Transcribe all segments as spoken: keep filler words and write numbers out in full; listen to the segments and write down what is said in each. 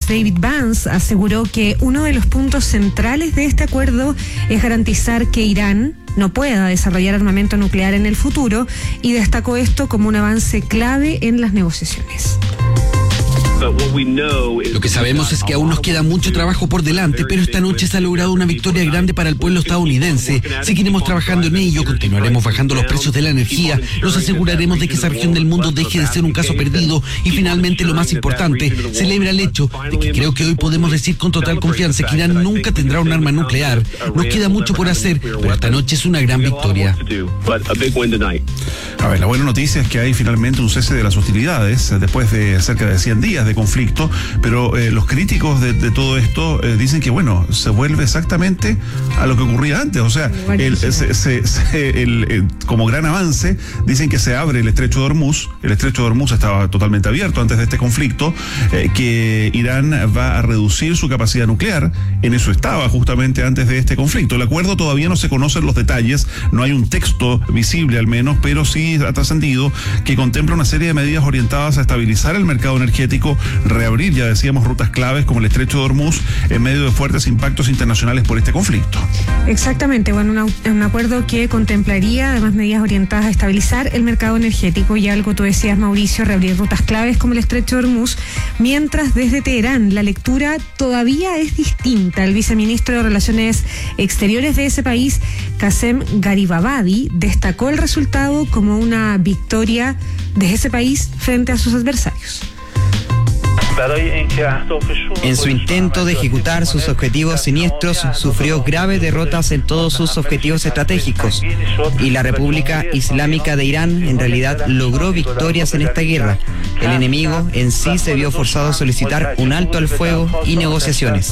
David Vance, aseguró que uno de los puntos centrales de este acuerdo es garantizar que Irán no pueda desarrollar armamento nuclear en el futuro, y destacó esto como un avance clave en las negociaciones. Lo que sabemos es que aún nos queda mucho trabajo por delante, pero esta noche se ha logrado una victoria grande para el pueblo estadounidense. Seguiremos trabajando en ello, continuaremos bajando los precios de la energía, nos aseguraremos de que esa región del mundo deje de ser un caso perdido y finalmente, lo más importante, celebra el hecho de que creo que hoy podemos decir con total confianza que Irán nunca tendrá un arma nuclear. Nos queda mucho por hacer, pero esta noche es una gran victoria. A ver, la buena noticia es que hay finalmente un cese de las hostilidades después de cerca de cien días de conflicto, pero eh, los críticos de, de todo esto eh, dicen que, bueno, se vuelve exactamente a lo que ocurría antes, o sea, el, se, se, se, el, el, como gran avance, dicen que se abre el estrecho de Hormuz. El estrecho de Hormuz estaba totalmente abierto antes de este conflicto, eh, que Irán va a reducir su capacidad nuclear, en eso estaba justamente antes de este conflicto. El acuerdo todavía no se conocen los detalles, no hay un texto visible al menos, pero sí ha trascendido que contempla una serie de medidas orientadas a estabilizar el mercado energético, reabrir, ya decíamos, rutas claves como el estrecho de Hormuz en medio de fuertes impactos internacionales por este conflicto. Exactamente, bueno, una, un acuerdo que contemplaría además medidas orientadas a estabilizar el mercado energético y algo, tú decías, Mauricio, reabrir rutas claves como el estrecho de Hormuz, mientras desde Teherán la lectura todavía es distinta. El viceministro de Relaciones Exteriores de ese país, Qasem Garibabadi, destacó el resultado como una victoria de ese país frente a sus adversarios. En su intento de ejecutar sus objetivos siniestros, sufrió graves derrotas en todos sus objetivos estratégicos, y la República Islámica de Irán en realidad logró victorias en esta guerra. El enemigo en sí se vio forzado a solicitar un alto al fuego y negociaciones.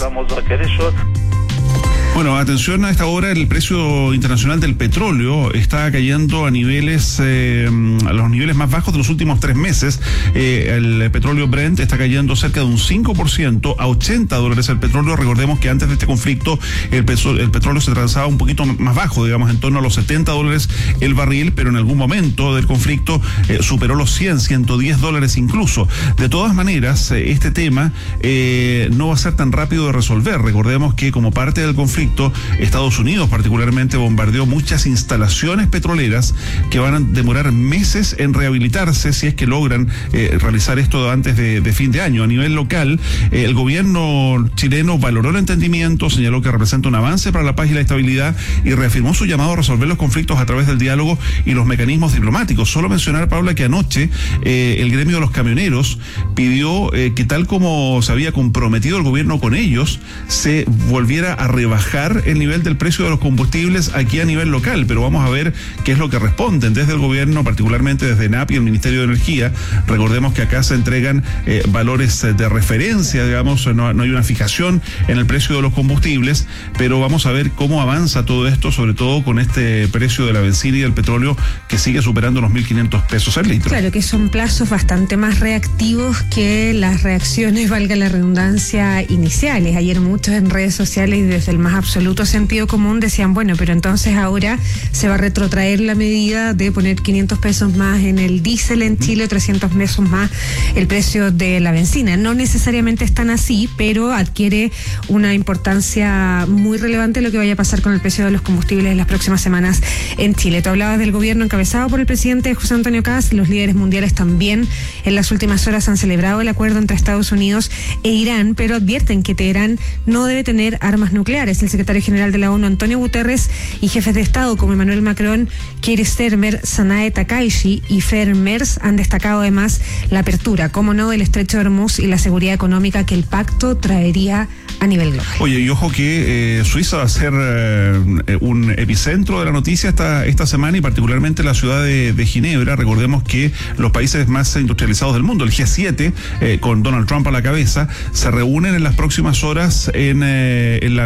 Bueno, atención, a esta hora el precio internacional del petróleo está cayendo a niveles, eh, a los niveles más bajos de los últimos tres meses. Eh, el petróleo Brent está cayendo cerca de un cinco por ciento a ochenta dólares el petróleo. Recordemos que antes de este conflicto el, peso, el petróleo se transaba un poquito más bajo, digamos, en torno a los setenta dólares el barril, pero en algún momento del conflicto eh, superó los cien, ciento diez dólares incluso. De todas maneras, eh, este tema eh, no va a ser tan rápido de resolver. Recordemos que como parte del conflicto, Estados Unidos particularmente bombardeó muchas instalaciones petroleras que van a demorar meses en rehabilitarse si es que logran eh, realizar esto antes de, de fin de año. A nivel local, eh, el gobierno chileno valoró el entendimiento, señaló que representa un avance para la paz y la estabilidad y reafirmó su llamado a resolver los conflictos a través del diálogo y los mecanismos diplomáticos. Solo mencionar, Paula, que anoche eh, el gremio de los camioneros pidió eh, que tal como se había comprometido el gobierno con ellos, se volviera a rebajar el nivel del precio de los combustibles aquí a nivel local, pero vamos a ver qué es lo que responden desde el gobierno, particularmente desde ENAP y el Ministerio de Energía. Recordemos que acá se entregan eh, valores de referencia, digamos, no, no hay una fijación en el precio de los combustibles, pero vamos a ver cómo avanza todo esto, sobre todo con este precio de la benzina y del petróleo que sigue superando los mil quinientos pesos al litro. Claro que son plazos bastante más reactivos que las reacciones, valga la redundancia, iniciales. Ayer muchos en redes sociales y desde el más absoluto sentido común decían, bueno, pero entonces ahora se va a retrotraer la medida de poner quinientos pesos más en el diésel en Chile, trescientos pesos más el precio de la benzina. No necesariamente están así, pero adquiere una importancia muy relevante lo que vaya a pasar con el precio de los combustibles en las próximas semanas en Chile. Tú hablabas del gobierno encabezado por el presidente José Antonio Kast. Los líderes mundiales también en las últimas horas han celebrado el acuerdo entre Estados Unidos e Irán, pero advierten que Teherán no debe tener armas nucleares. El secretario general de la ONU, Antonio Guterres, y jefes de Estado como Emmanuel Macron, Keir Starmer, Sanae Takaichi y Fer Merz han destacado además la apertura, como no, del estrecho de Hormuz y la seguridad económica que el pacto traería a nivel global. Oye, y ojo que eh, Suiza va a ser eh, un epicentro de la noticia esta, esta semana, y particularmente la ciudad de, de Ginebra. Recordemos que los países más industrializados del mundo, el G siete, eh, con Donald Trump a la cabeza, se reúnen en las próximas horas en, eh, en la vecina localidad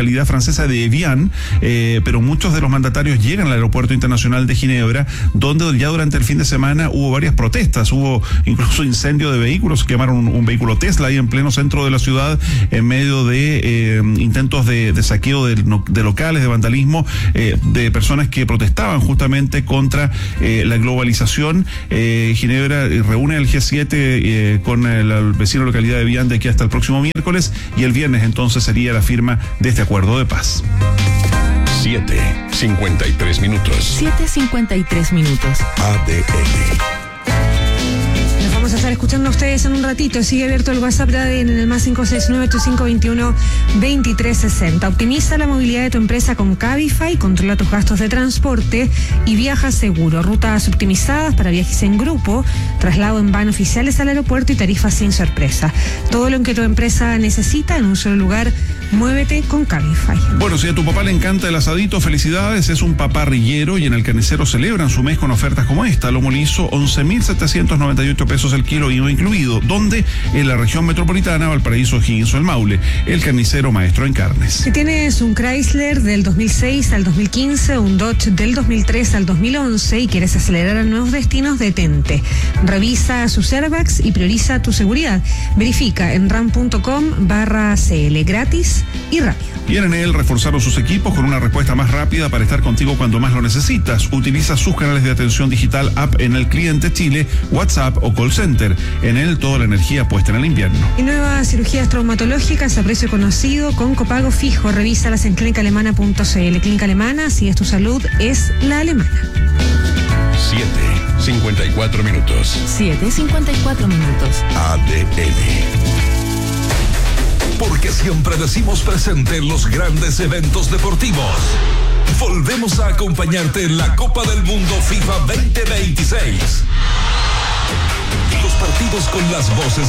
localidad francesa de Evian, eh, pero muchos de los mandatarios llegan al aeropuerto internacional de Ginebra, donde ya durante el fin de semana hubo varias protestas, hubo incluso incendio de vehículos, quemaron un, un vehículo Tesla ahí en pleno centro de la ciudad, en medio de eh, intentos de, de saqueo de, de locales, de vandalismo, eh, de personas que protestaban justamente contra eh, la globalización. Eh, Ginebra reúne el G siete eh, con el, el vecino localidad de Evian de aquí hasta el próximo miércoles, y el viernes entonces sería la firma de este acuerdo de paz. siete cincuenta y tres minutos. siete cincuenta y tres minutos. A D N. Vamos a estar escuchando a ustedes en un ratito. Sigue abierto el WhatsApp de A D N en el más cinco seis nueve ocho cinco dos uno dos tres seis cero. Optimiza la movilidad de tu empresa con Cabify, controla tus gastos de transporte y viaja seguro. Rutas optimizadas para viajes en grupo, traslado en van oficiales al aeropuerto y tarifas sin sorpresa. Todo lo que tu empresa necesita en un solo lugar. Muévete con Cabify. Bueno, si a tu papá le encanta el asadito, felicidades, es un paparrillero y en el Carnicero celebran su mes con ofertas como esta. Lomo liso, once mil setecientos noventa y ocho pesos el kilo, I V A incluido. ¿Dónde? En la región metropolitana, Valparaíso, Higgins o El Maule. El Carnicero, maestro en carnes. Si tienes un Chrysler del dos mil seis al dos mil quince, un Dodge del dos mil tres al dos mil once y quieres acelerar a nuevos destinos, detente. Revisa sus airbags y prioriza tu seguridad. Verifica en ram punto com barra cl, gratis y rápido. Y en Enel reforzaron sus equipos con una respuesta más rápida para estar contigo cuando más lo necesitas. Utiliza sus canales de atención digital, app en el cliente Chile, WhatsApp o call center. Enel, toda la energía puesta en el invierno. Y nuevas cirugías traumatológicas a precio conocido con copago fijo. Revísalas en clínica alemana punto cl. Clínica Alemana, si es tu salud, es la alemana. siete cincuenta y cuatro minutos. siete cincuenta y cuatro minutos. A D N. Porque siempre decimos presente en los grandes eventos deportivos. Volvemos a acompañarte en la Copa del Mundo FIFA veinte veintiséis. Los partidos con las voces